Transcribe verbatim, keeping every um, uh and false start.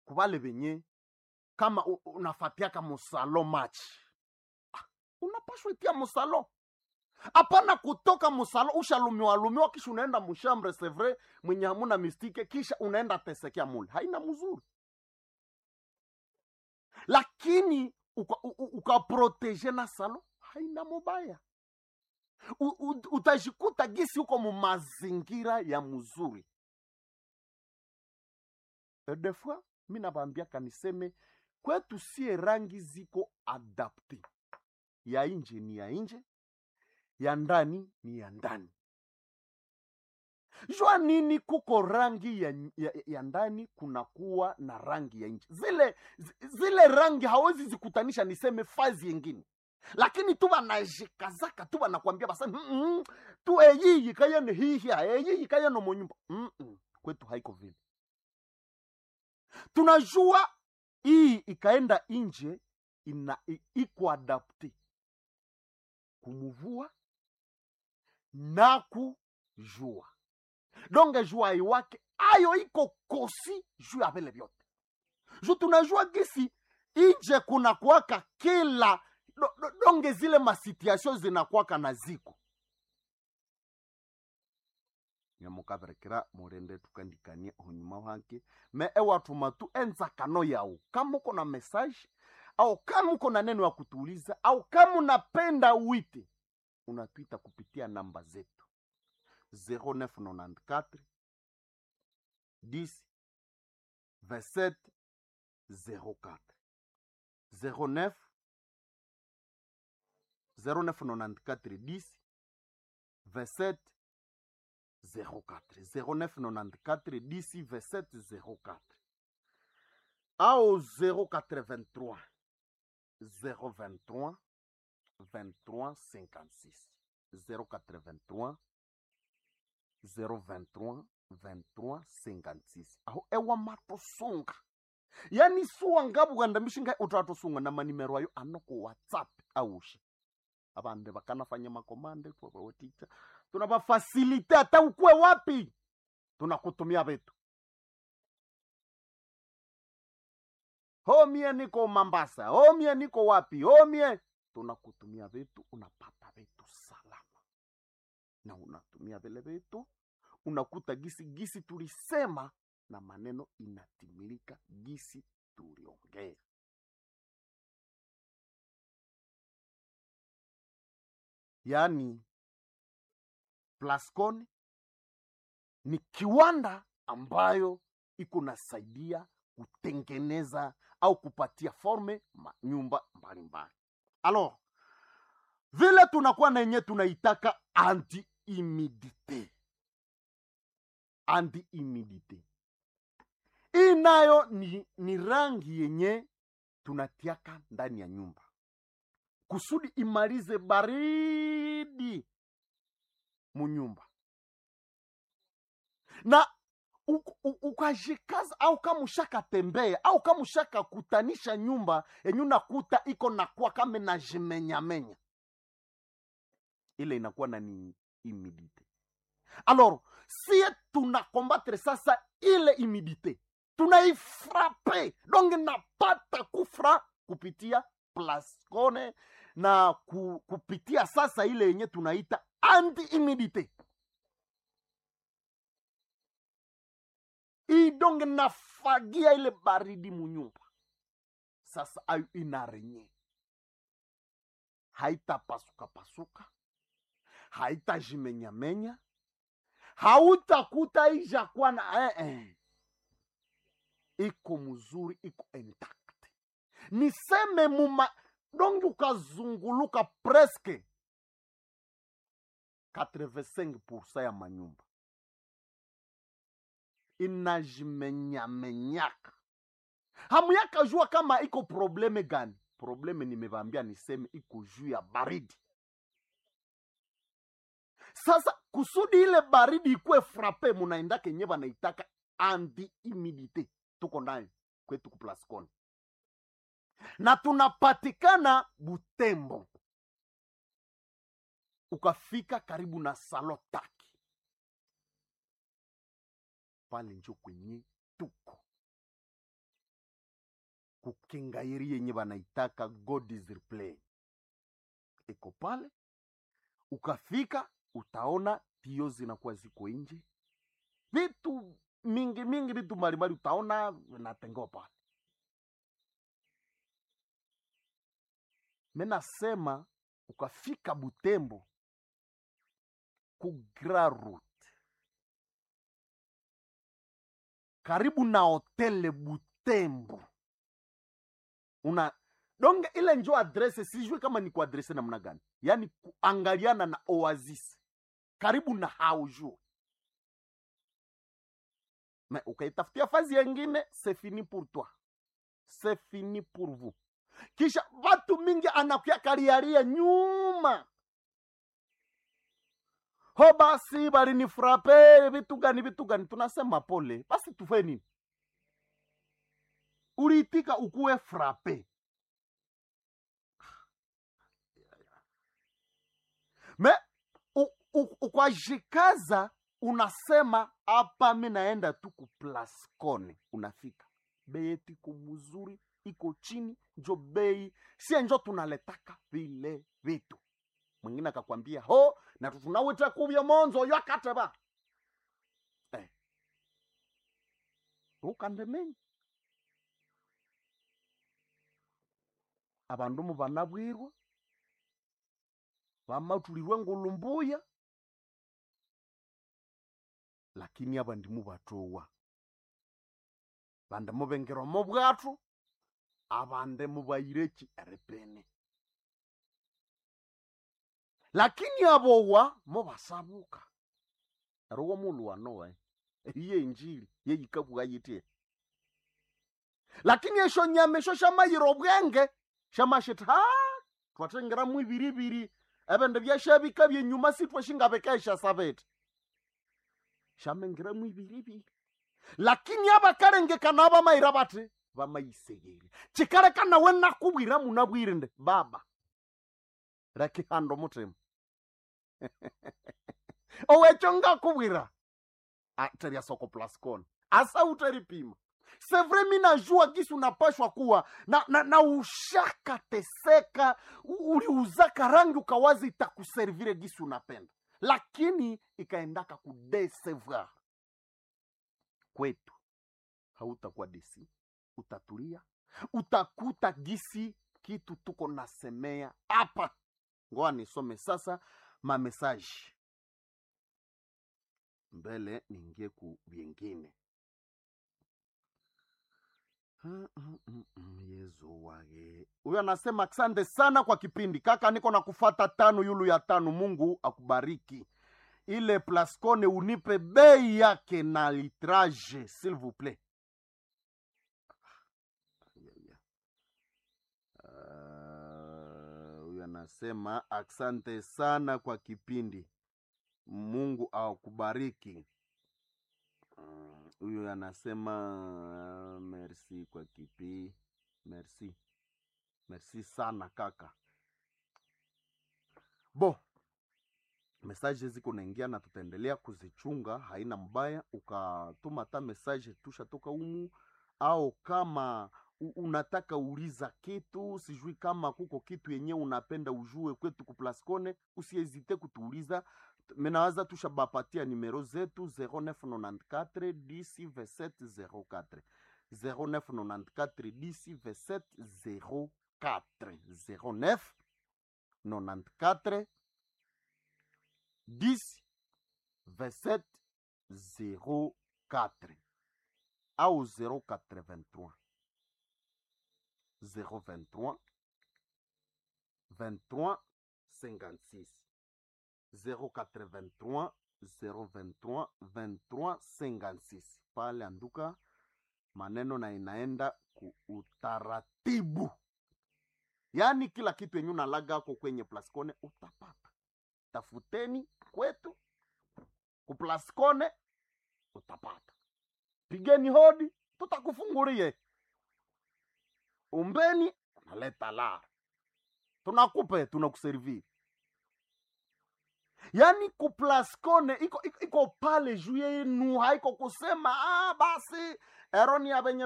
kubale benye kama u- unafatiaka musalo match, unapashwa itia musalo. Hapana kutoka musalo ushalumiwa lumiwa kisha unaenda mushambre c'est vrai mwenye hamuna mistike kisha unaenda tesekea mule. Haina mzuri. Lakini ukaprotege uka na salo haina mubaya. U, u, utajikuta gisi uko mu mazingira ya mzuri. E de fois mimi nabambiaka niseme kwetu sie rangi ziko adapte. Ya nje ni ya nje, ya ndani ni ya ndani. Jua nini kuko rangi ya, ya, ya ndani kunakuwa na rangi ya nje. Zile zile rangi hawezi zikutanisha niseme fazi yengine. Lakini tuba najikazaka tuba nakwambia basa mm -mm, tu eyi yikaya ne hihia eyi yikaya no monyumba. Mm -mm, kwetu haiko vile. Tunajua hii ikaenda nje ina iko adapte kumuvua na kujua. Donge jua iwake ayo iko kosi juu ya vile vyote. Juu tunajua gisi nje kuna kuwaka kila do, do, donge zile masituation zinakuwaka na ziko. Nyamukaberekera murende tukandikania hunyuma wake. Me ewa tumatu enza kano yao. Kama uko na message au kama uko na neno ya kutuuliza au kama unapenda uite, unatuita kupitia namba zetu zero neuf nonante-quatre dix vingt-sept zero quatre zero neuf zero neuf nonante-quatre dix vingt-sept zero quatre zero neuf nonante-quatre dix vingt-sept zero quatre au zero quatre-vingt-trois zero vingt-trois vingt-trois cinquante-six zero quatre-vingt-trois zero vingt-trois vingt-trois cinquante-six. Aho ewa matosunga. Yani suwa ngabu gandamishinga utatosunga na manimero ayo anoko WhatsApp aushi. Abande bakana fanya makomande kwa kwa teacher. Tunaba facilite hata ukue wapi. Tunakutumia vitu. Ho mie niko Mombasa, ho mie niko wapi, ho mie tunakutumia vitu, unapata vitu salama. Na unatumia vile vitu, unakuta gisi gisi tulisema na maneno inatimilika gisi tuliongea. Yani Plascon ni kiwanda ambayo iko nasaidia kutengeneza au kupatia forme nyumba mbalimbali. Alors, vile tunakuwa na yenye tunaitaka anti-humidite. Anti-humidite. Inayo ni, ni rangi yenye tunatiaka ndani ya nyumba. Kusudi imalize baridi munyumba. Na ukajikaza au kama ushaka tembea au kama ushaka kutanisha nyumba yenye unakuta iko nakuwa kama na jimenya menya, ile inakuwa na ni humidite. Alors si tuna combattre sasa ile humidite, tunaifrape donc napata kufra kupitia Plascon na ku, kupitia sasa ile yenye tunaita anti-humidite. Idonge nafagia ile baridi munyumba. Sasa ayu inarenye. Haita pasuka pasuka. Haita jimenya menya. Hauta kuta ija kwa na eh eh. Iko mzuri, iko intact. Niseme muma donge ukazunguluka presque quatre-vingt-cinq pour cent ya manyumba inajimenya-menyaka. Hamuyaka jua kama iko probleme gani. Probleme nimevambia niseme iko juu ya baridi. Sasa kusudi ile baridi ikue frappe, munaenda kenye banaitaka anti-humidite. Tuko nayo kwetu ku Plascon. Na tunapatikana Butembo. Ukafika karibu na Salotaki. Pale njo kwenye tuko. kukingairi yenye banaitaka God is replay. Iko pale, ukafika utaona tio zinakuwa ziko nje, vitu mingi mingi, vitu mbalimbali utaona vinatengewa pale. Mena sema ukafika Butembo ku Grand Route karibu na hotele Butembo, una donge ile njo adrese, sijui kama ni kwa adrese namna gani, yani kuangaliana na Oasis karibu na Haujo. Mais ukaitafutia fazi yengine, c'est fini pour toi, c'est fini pour vous. Kisha watu mingi anakuya kariaria nyuma, ho basi bali ni frappe, vitu gani vitu gani. Tunasema pole, basi tufe nini? Uliitika ukuwe frappe. Me ukwajikaza, unasema hapa mimi naenda tu ku Plascone. Unafika bei iko mzuri, iko chini, njo bei si njo tunaletaka vile vitu. Mwingine akakwambia ho na tunawita kubya monzo yakateba eh ukandemenya abandu mu banabwirwa bamatulirwe ngulumbuya, lakini abandi mu batowa bande mu bengero mu bwatu, abande mu bayireki erepene, lakini abowa mu basabuka arowo mulu wanowe iye injili ye yikabuga yite. Lakini esho nyame sho shamayiro bwenge shamashita ha twatengera mu ibiribiri ebende byashabika bye nyuma sitwa shingabekesha sabete shamengera mu ibiribiri, lakini abakarenge kanaba mayira bate bamayisegeri chikare kana wena kubwira munabwirinde baba raki hando mutima owechonga kubwira atria soko Plascone asa utaripima. C'est vrai, mina jua gisi unapashwa kuwa na, na, na ushaka teseka, uliuzaka rangi ukawazi itakuservire gisi unapenda, lakini ikaendaka kudesevoir. Kwetu hautakuwa desi, utatulia, utakuta gisi kitu tuko nasemea hapa. Ngoa nisome sasa ma message mbele ningie ku vingine. Mm, mm, mm, mm, Yesu wage. Huyo anasema asante sana kwa kipindi kaka, niko na kufata tano yulu ya tano. Mungu akubariki. Ile Plascone unipe bei yake na litrage s'il vous plaît. Huyo uh, anasema asante sana kwa kipindi, Mungu akubariki. Huyo uh, anasema merci kwa kipi. Merci. Merci sana kaka. Bo, message ziko naingia na tutaendelea kuzichunga, haina mbaya. Ukatuma ta message tusha toka umu, au kama unataka uliza kitu, sijui kama kuko kitu yenye unapenda ujue kwetu ku Plascone, usiezite kutuuliza. Menawaza tusha bapatia numero zetu zero neuf neuf quatre dix vingt-sept zero quatre zero neuf neuf quatre dix vingt-sept zero quatre zero neuf neuf quatre dix vingt-sept zero quatre au zero quatre-vingt-trois zero vingt-trois vingt-trois cinquante-six zero quatre-vingt-trois zero vingt-trois vingt-trois cinquante-six. Pale anduka maneno na inaenda ku utaratibu, yani kila kitu yenye unalaga ako kwenye Plascone utapata. Tafuteni kwetu ku Plascone utapata. Pigeni hodi, tutakufungulie. Umbeni unaleta la, tunakupe tunakuserviri. Yani ku Plascone iko, iko, iko pale juu yenu, haiko kusema ah basi eroni ya benye